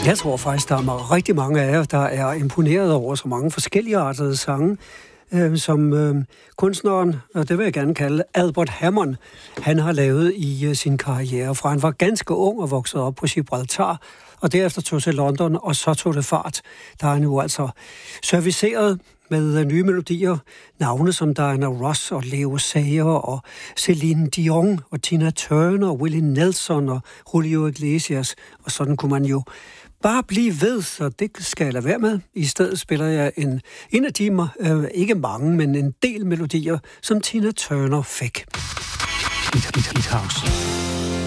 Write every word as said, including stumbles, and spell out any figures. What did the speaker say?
Jeg tror faktisk, der er rigtig mange af jer, der er imponeret over så mange forskellige artede sange, øh, som øh, kunstneren, og det vil jeg gerne kalde Albert Hammond, han har lavet i øh, sin karriere. Fra han var ganske ung og voksede op på Gibraltar, og derefter tog til London, og så tog det fart. Der er han jo altså serviceret med øh, nye melodier, navne som Diana Ross og Leo Sayer og Celine Dion og Tina Turner og Willie Nelson og Julio Iglesias, og sådan kunne man jo bare blive ved, så det skal jeg lade være med. I stedet spiller jeg en, en af de, øh, ikke mange, men en del melodier, som Tina Turner fik. Hit, hit, hit house.